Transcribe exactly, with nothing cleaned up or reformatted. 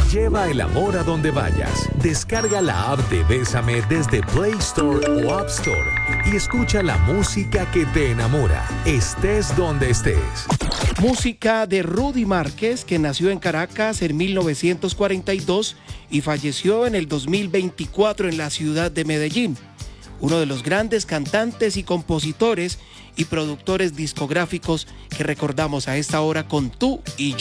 Lleva el amor a donde vayas. Descarga la app de Bésame desde Play Store o App Store y escucha la música que te enamora, estés donde estés. Música de Rudy Márquez, que nació en Caracas en mil novecientos cuarenta y dos y falleció en el dos mil veinticuatro en la ciudad de Medellín. Uno de los grandes cantantes y compositores y productores discográficos que recordamos a esta hora con Tú y Yo.